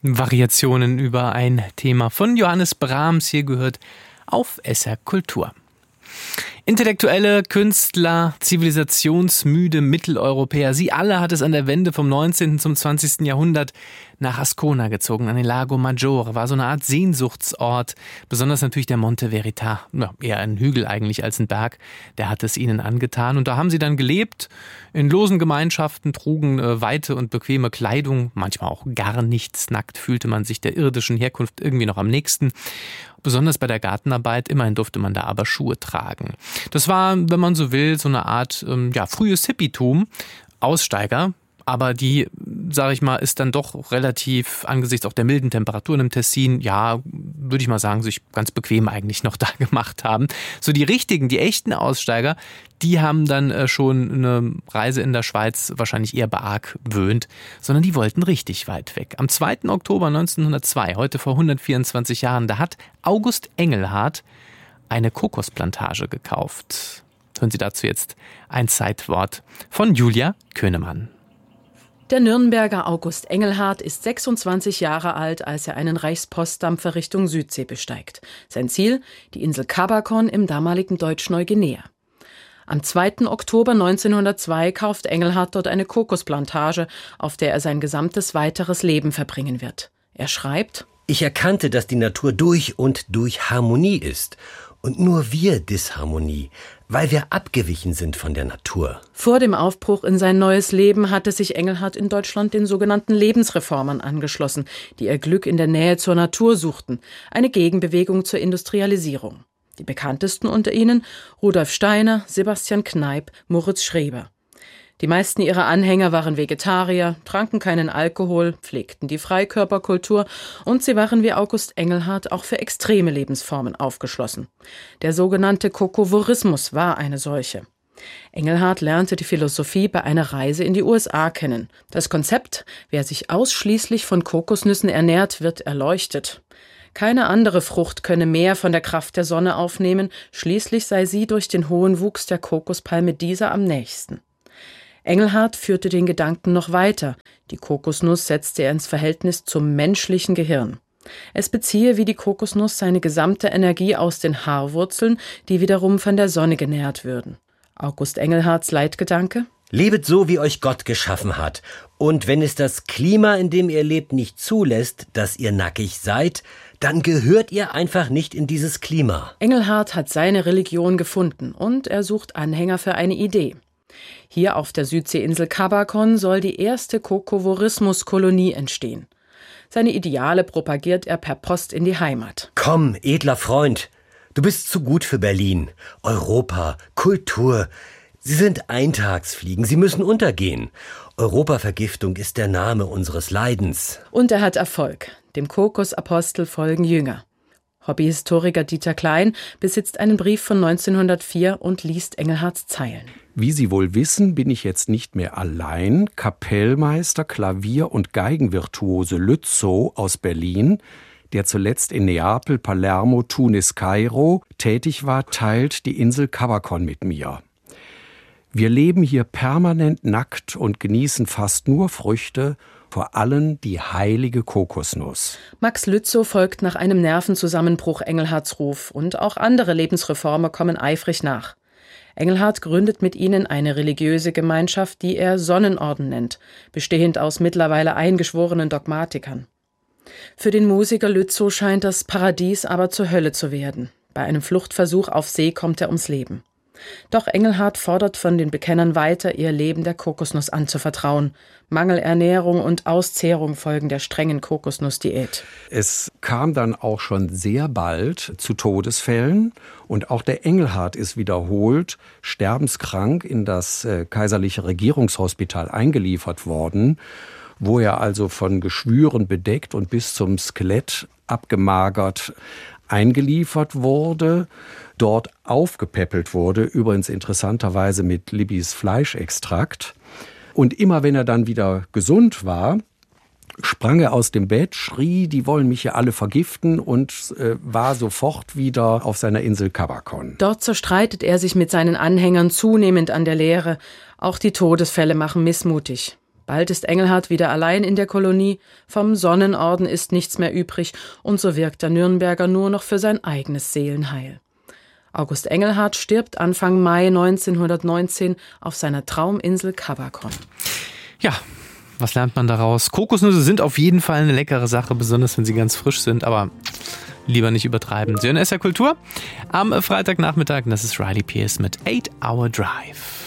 Variationen über ein Thema von Johannes Brahms, hier gehört auf SR Kultur. Intellektuelle Künstler, zivilisationsmüde Mitteleuropäer, sie alle hat es an der Wende vom 19. zum 20. Jahrhundert nach Ascona gezogen, an den Lago Maggiore, war so eine Art Sehnsuchtsort, besonders natürlich der Monte Verita, eher ein Hügel eigentlich als ein Berg, der hat es ihnen angetan und da haben sie dann gelebt, in losen Gemeinschaften, trugen weite und bequeme Kleidung, manchmal auch gar nichts, nackt fühlte man sich der irdischen Herkunft irgendwie noch am nächsten. Besonders bei der Gartenarbeit, immerhin durfte man da aber Schuhe tragen. Das war, wenn man so will, so eine Art frühes Hippietum, Aussteiger. Aber die, sage ich mal, ist dann doch relativ angesichts auch der milden Temperaturen im Tessin, ja, würde ich mal sagen, sich ganz bequem eigentlich noch da gemacht haben. So die richtigen, die echten Aussteiger, die haben dann schon eine Reise in der Schweiz wahrscheinlich eher beargwöhnt, sondern die wollten richtig weit weg. Am 2. Oktober 1902, heute vor 124 Jahren, da hat August Engelhardt eine Kokosplantage gekauft. Hören Sie dazu jetzt ein Zeitwort von Julia Könemann. Der Nürnberger August Engelhardt ist 26 Jahre alt, als er einen Reichspostdampfer Richtung Südsee besteigt. Sein Ziel? Die Insel Cabacon im damaligen Deutsch-Neuguinea. Am 2. Oktober 1902 kauft Engelhardt dort eine Kokosplantage, auf der er sein gesamtes weiteres Leben verbringen wird. Er schreibt: Ich erkannte, dass die Natur durch und durch Harmonie ist und nur wir Disharmonie, weil wir abgewichen sind von der Natur. Vor dem Aufbruch in sein neues Leben hatte sich Engelhardt in Deutschland den sogenannten Lebensreformern angeschlossen, die ihr Glück in der Nähe zur Natur suchten, eine Gegenbewegung zur Industrialisierung. Die bekanntesten unter ihnen Rudolf Steiner, Sebastian Kneipp, Moritz Schreber. Die meisten ihrer Anhänger waren Vegetarier, tranken keinen Alkohol, pflegten die Freikörperkultur und sie waren wie August Engelhardt auch für extreme Lebensformen aufgeschlossen. Der sogenannte Kokovorismus war eine solche. Engelhardt lernte die Philosophie bei einer Reise in die USA kennen. Das Konzept, wer sich ausschließlich von Kokosnüssen ernährt, wird erleuchtet. Keine andere Frucht könne mehr von der Kraft der Sonne aufnehmen, schließlich sei sie durch den hohen Wuchs der Kokospalme dieser am nächsten. Engelhardt führte den Gedanken noch weiter. Die Kokosnuss setzte er ins Verhältnis zum menschlichen Gehirn. Es beziehe wie die Kokosnuss seine gesamte Energie aus den Haarwurzeln, die wiederum von der Sonne genährt würden. August Engelhardts Leitgedanke? Lebet so, wie euch Gott geschaffen hat. Und wenn es das Klima, in dem ihr lebt, nicht zulässt, dass ihr nackig seid, dann gehört ihr einfach nicht in dieses Klima. Engelhardt hat seine Religion gefunden und er sucht Anhänger für eine Idee. Hier auf der Südseeinsel Cabacon soll die erste Kokovorismus-Kolonie entstehen. Seine Ideale propagiert er per Post in die Heimat. Komm, edler Freund, du bist zu gut für Berlin. Europa, Kultur, sie sind Eintagsfliegen, sie müssen untergehen. Europavergiftung ist der Name unseres Leidens. Und er hat Erfolg. Dem Kokosapostel folgen Jünger. Hobbyhistoriker Dieter Klein besitzt einen Brief von 1904 und liest Engelhardts Zeilen. Wie Sie wohl wissen, bin ich jetzt nicht mehr allein. Kapellmeister, Klavier- und Geigenvirtuose Lützow aus Berlin, der zuletzt in Neapel, Palermo, Tunis, Kairo tätig war, teilt die Insel Cabacon mit mir. Wir leben hier permanent nackt und genießen fast nur Früchte, vor allem die heilige Kokosnuss. Max Lützow folgt nach einem Nervenzusammenbruch Engelhardts Ruf und auch andere Lebensreformer kommen eifrig nach. Engelhardt gründet mit ihnen eine religiöse Gemeinschaft, die er Sonnenorden nennt, bestehend aus mittlerweile eingeschworenen Dogmatikern. Für den Musiker Lützow scheint das Paradies aber zur Hölle zu werden. Bei einem Fluchtversuch auf See kommt er ums Leben. Doch Engelhardt fordert von den Bekennern weiter, ihr Leben der Kokosnuss anzuvertrauen. Mangelernährung und Auszehrung folgen der strengen Kokosnussdiät. Es kam dann auch schon sehr bald zu Todesfällen und auch der Engelhardt ist wiederholt sterbenskrank in das kaiserliche Regierungshospital eingeliefert worden, wo er also von Geschwüren bedeckt und bis zum Skelett abgemagert eingeliefert wurde, dort aufgepäppelt wurde, übrigens interessanterweise mit Libbys Fleischextrakt. Und immer wenn er dann wieder gesund war, sprang er aus dem Bett, schrie, die wollen mich hier alle vergiften und war sofort wieder auf seiner Insel Cabacon. Dort zerstreitet er sich mit seinen Anhängern zunehmend an der Lehre. Auch die Todesfälle machen missmutig. Bald ist Engelhard wieder allein in der Kolonie, vom Sonnenorden ist nichts mehr übrig und so wirkt der Nürnberger nur noch für sein eigenes Seelenheil. August Engelhard stirbt Anfang Mai 1919 auf seiner Trauminsel Kavakon. Ja, was lernt man daraus? Kokosnüsse sind auf jeden Fall eine leckere Sache, besonders wenn sie ganz frisch sind, aber lieber nicht übertreiben. Sie hören SR Kultur am Freitagnachmittag, das ist Riley Pierce mit 8 Hour Drive.